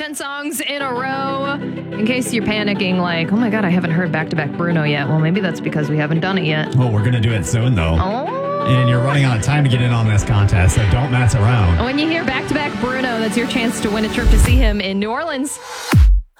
10 songs in a row. In case you're panicking, like, oh my God, I haven't heard back-to-back Bruno yet. Well, maybe that's because we haven't done it yet. Well, we're going to do it soon, though. Oh. And you're running out of time to get in on this contest, so don't mess around. When you hear back-to-back Bruno, that's your chance to win a trip to see him in New Orleans.